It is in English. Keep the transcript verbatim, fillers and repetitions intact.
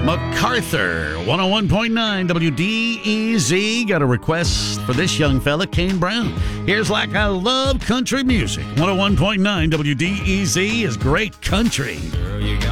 MacArthur, one oh one point nine W D E Z. Got a request for this young fella, Kane Brown. Here's Like I Love Country Music. one oh one point nine W D E Z is great country. Girl, you got